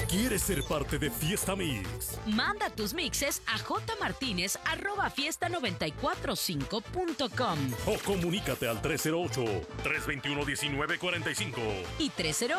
¿Quieres ser parte de Fiesta Mix? Manda tus mixes a jmartinez@fiesta945.com O comunícate al 308-321-1945 y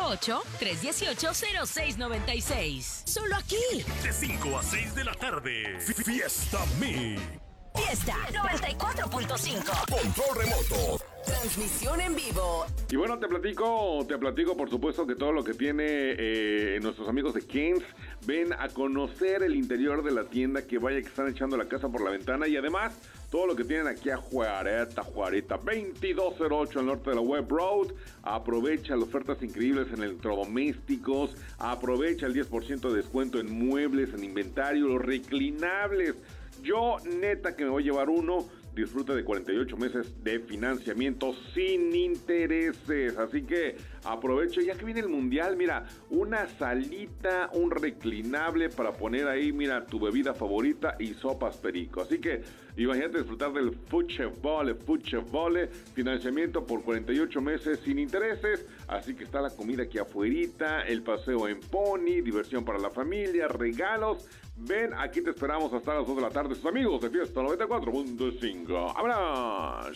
308-318-0696. Solo aquí. de 5 a 6 de la tarde. Fiesta Mix. Fiesta 94.5. Control remoto. Transmisión en vivo. Y bueno, te platico por supuesto que todo lo que tiene nuestros amigos de Kens. Ven a conocer el interior de la tienda, que vaya que están echando la casa por la ventana. Y además, todo lo que tienen aquí a Juareta 2208 al norte de la Web Road. Aprovecha las ofertas increíbles en electrodomésticos. Aprovecha el 10% de descuento en muebles, en inventario, los reclinables. Yo neta que me voy a llevar uno. Disfruta de 48 meses de financiamiento sin intereses. Así que aprovecho, ya que viene el mundial, mira, una salita, un reclinable para poner ahí, mira, tu bebida favorita y sopas perico. Así que imagínate disfrutar del fútbol, financiamiento por 48 meses sin intereses. Así que está la comida aquí afuerita, el paseo en pony, diversión para la familia, regalos. Ven, aquí te esperamos hasta las 2 de la tarde, sus amigos de Fiesta 94.5. ¡Vámonos!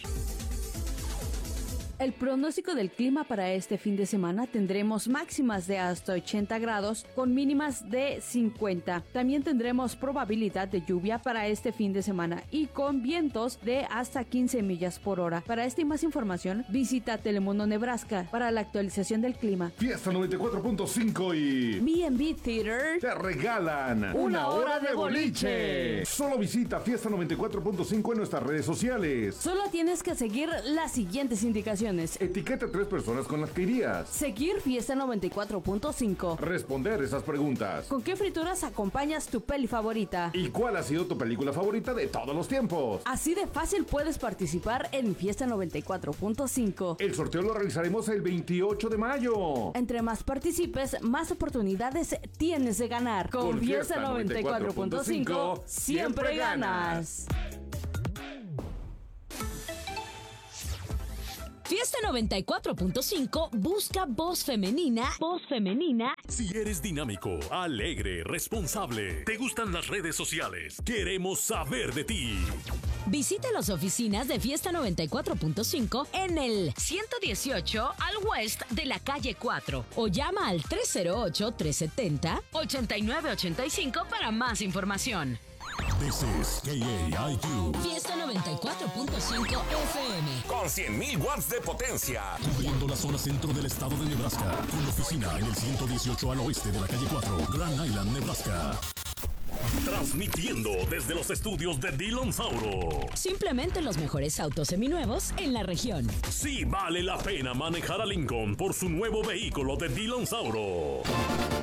El pronóstico del clima para este fin de semana: tendremos máximas de hasta 80 grados con mínimas de 50. También tendremos probabilidad de lluvia para este fin de semana y con vientos de hasta 15 millas por hora. Para esta y más información, visita Telemundo Nebraska para la actualización del clima. Fiesta 94.5 y B&B Theater te regalan una hora de boliche. Solo visita Fiesta 94.5 en nuestras redes sociales. Solo tienes que seguir las siguientes indicaciones. Etiqueta a 3 personas con las que irías. Seguir Fiesta 94.5. Responder esas preguntas. ¿Con qué frituras acompañas tu peli favorita? ¿Y cuál ha sido tu película favorita de todos los tiempos? Así de fácil puedes participar en Fiesta 94.5. El sorteo lo realizaremos el 28 de mayo. Entre más participes, más oportunidades tienes de ganar. Con Fiesta 94.5 siempre ganas. Fiesta 94.5 busca voz femenina. Si eres dinámico, alegre, responsable, te gustan las redes sociales, queremos saber de ti. Visita las oficinas de Fiesta 94.5 en el 118 al West de la calle 4 o llama al 308-370-8985 para más información. This is KAIQ. Fiesta 94.5 FM. Con 100.000 watts de potencia. Cubriendo la zona centro del estado de Nebraska. Con oficina en el 118 al oeste de la calle 4, Grand Island, Nebraska. Transmitiendo desde los estudios de Dillon Sauro. Simplemente los mejores autos seminuevos en la región. Sí vale la pena manejar a Lincoln por su nuevo vehículo de Dillon Sauro.